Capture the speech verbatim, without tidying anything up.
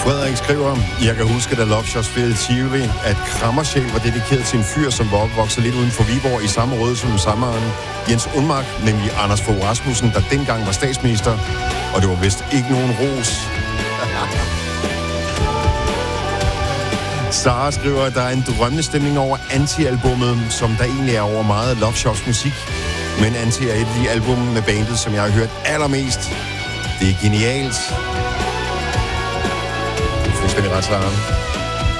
Frederik skriver, jeg kan huske, da Love Shop spillede Tivoli, at Krammersjæl var dedikeret til en fyr, som var opvokset lidt uden for Viborg i samme rød som sammeren Jens Unmark, nemlig Anders Fogh Rasmussen, der dengang var statsminister, og det var vist ikke nogen ros. Sara skriver, at der er en drømmende stemning over Anti-albummet, som der egentlig er over meget Love Shops musik. Men Anti er et af de album med bandet, som jeg har hørt allermest. Det er genialt. Det er fuldstændig ret, Sara.